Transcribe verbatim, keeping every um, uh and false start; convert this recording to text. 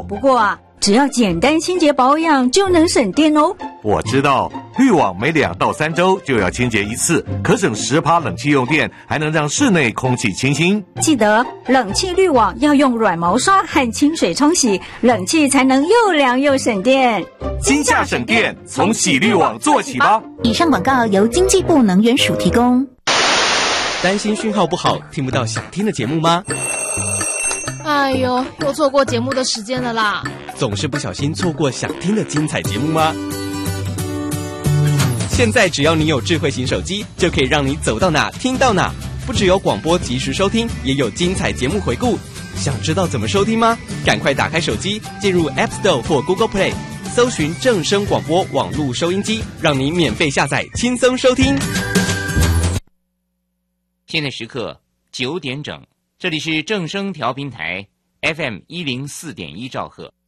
不过啊，只要简单清洁保养就能省电哦。 我知道，滤网每两到三周就要清洁一次，可省十趴冷气用电，还能让室内空气清新。 记得冷气滤网要用软毛刷和清水冲洗，冷气才能又凉又省电。 今夏省电，从洗滤网做起吧。 以上广告由经济部能源署提供。 担心讯号不好，听不到想听的节目吗？ 哎呦，又错过节目的时间了啦！ 总是不小心错过想听的精彩节目吗？现在只要你有智慧型手机，就可以让你走到哪听到哪。不只有广播及时收听，也有精彩节目回顾。想知道怎么收听吗？赶快打开手机，进入 App Store 或 Google Play， 搜寻正声广播网络收音机，让你免费下载，轻松收听。 现在时刻九点整，这里是正声调频台 F M 一零四点一兆赫。